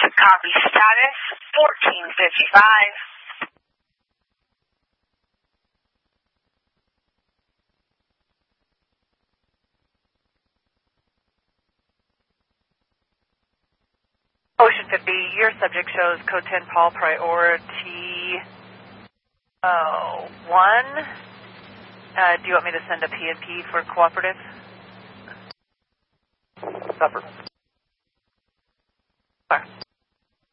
Copy status 1455. Ocean 50, your subject shows code 10 Paul priority 1. Do you want me to send a PNP for cooperative? Suffer.